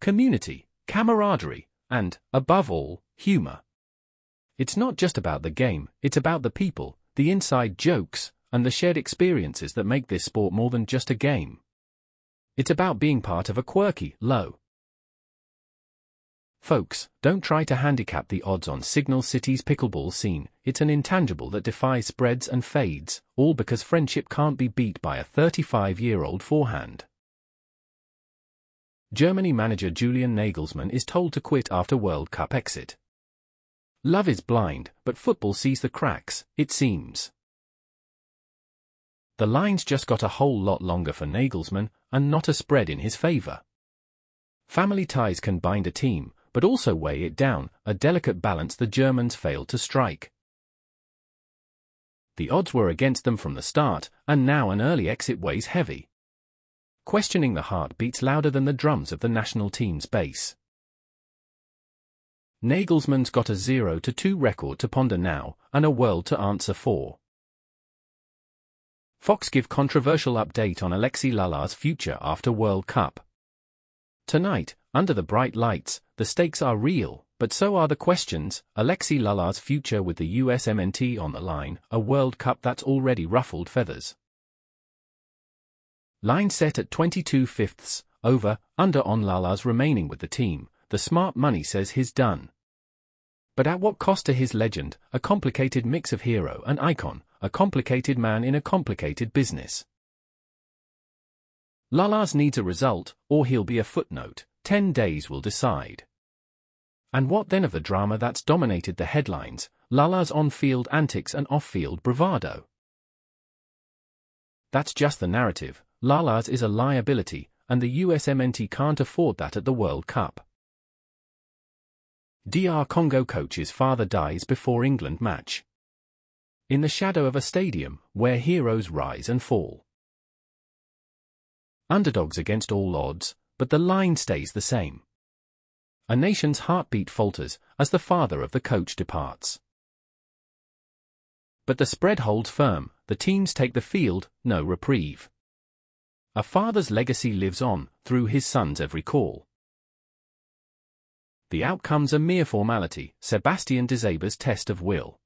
community, camaraderie, and, above all, humor. It's not just about the game, it's about the people, the inside jokes, and the shared experiences that make this sport more than just a game. It's about being part of a quirky, low. Folks, don't try to handicap the odds on Signal City's pickleball scene. It's an intangible that defies spreads and fades, all because friendship can't be beat by a 35-year-old forehand. Germany manager Julian Nagelsmann is told to quit after World Cup exit. Love is blind, but football sees the cracks, it seems. The lines just got a whole lot longer for Nagelsmann, and not a spread in his favor. Family ties can bind a team, but also weigh it down, a delicate balance the Germans failed to strike. The odds were against them from the start, and now an early exit weighs heavy. Questioning the heart beats louder than the drums of the national team's bass. Nagelsmann's got a 0-2 record to ponder now, and a world to answer for. Fox give controversial update on Alexi Lala's future after World Cup. Tonight, under the bright lights, the stakes are real, but so are the questions. Alexi Lala's future with the USMNT on the line, a World Cup that's already ruffled feathers. Line set at 22/5, over, under on Lala's remaining with the team. The smart money says he's done. But at what cost to his legend, a complicated mix of hero and icon, a complicated man in a complicated business? Lala's needs a result, or he'll be a footnote. 10 days will decide. And what then of the drama that's dominated the headlines, Lala's on-field antics and off-field bravado? That's just the narrative. Lala's is a liability, and the USMNT can't afford that at the World Cup. DR Congo coach's father dies before England match. In the shadow of a stadium, where heroes rise and fall. Underdogs against all odds, but the line stays the same. A nation's heartbeat falters as the father of the coach departs. But the spread holds firm, the teams take the field, no reprieve. A father's legacy lives on, through his son's every call. The outcome's a mere formality, Sebastian Desaber's test of will.